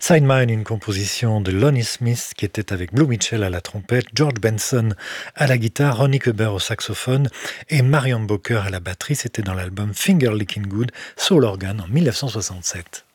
Side Mine, une composition de Lonnie Smith qui était avec Blue Mitchell à la trompette, George Benson à la guitare, Ronnie Cooper au saxophone et Marion Boker à la batterie. C'était dans l'album Finger Licking Good, Soul Organ en 1967.